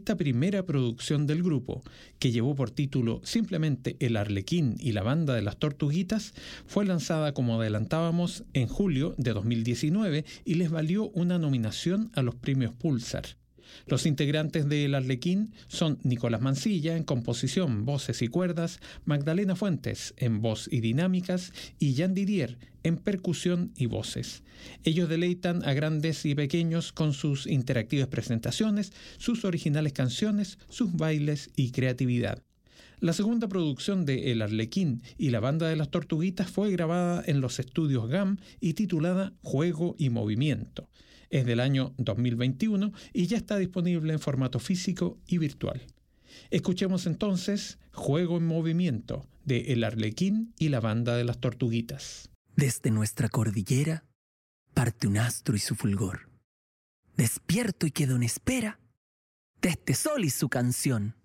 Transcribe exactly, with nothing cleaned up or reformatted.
Esta primera producción del grupo, que llevó por título simplemente El Arlequín y la Banda de las Tortuguitas, fue lanzada, como adelantábamos, en julio de dos mil diecinueve y les valió una nominación a los premios Pulsar. Los integrantes de El Arlequín son Nicolás Mancilla en composición, voces y cuerdas, Magdalena Fuentes en voz y dinámicas y Jan Didier en percusión y voces. Ellos deleitan a grandes y pequeños con sus interactivas presentaciones, sus originales canciones, sus bailes y creatividad. La segunda producción de El Arlequín y la Banda de las Tortuguitas fue grabada en los estudios G A M y titulada Juego y Movimiento. Es del año dos mil veintiuno y ya está disponible en formato físico y virtual. Escuchemos entonces Juego en Movimiento de El Arlequín y la Banda de las Tortuguitas. Desde nuestra cordillera parte un astro y su fulgor. Despierto y quedo en espera de este sol y su canción.